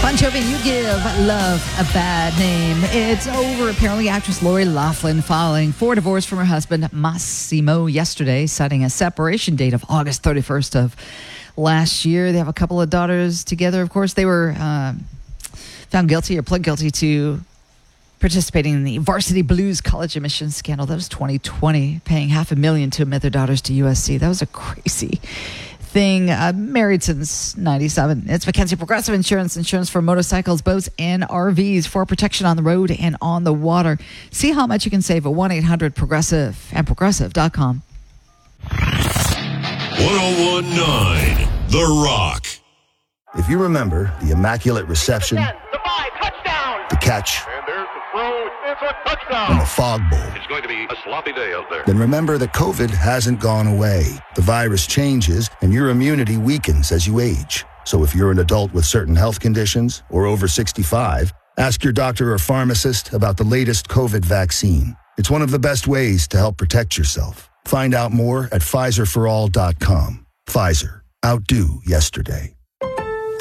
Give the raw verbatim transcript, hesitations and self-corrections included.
Bon Jovi, You Give Love a Bad Name. It's over. Apparently, actress Lori Loughlin filing for divorce from her husband, Massimo, yesterday, citing a separation date of August thirty-first of last year. They have a couple of daughters together. Of course, they were uh, found guilty or pled guilty to participating in the Varsity Blues college admissions scandal. That was twenty twenty, paying half a million to admit their daughters to U S C. That was a crazy thing. Uh, married since ninety-seven. It's Mackenzie Progressive Insurance, insurance for motorcycles, boats, and R Vs for protection on the road and on the water. See how much you can save at one eight hundred progressive and progressive dot com. ten nineteen The Rock. If you remember the immaculate reception, ten, the five, touchdown. the catch, And there's the throw. It's a touchdown. and the fog bowl, It's going to be a sloppy day out there. then remember that COVID hasn't gone away. The virus changes, and your immunity weakens as you age. So if you're an adult with certain health conditions or over sixty-five, ask your doctor or pharmacist about the latest COVID vaccine. It's one of the best ways to help protect yourself. Find out more at Pfizer for all dot com. Pfizer. Outdo yesterday.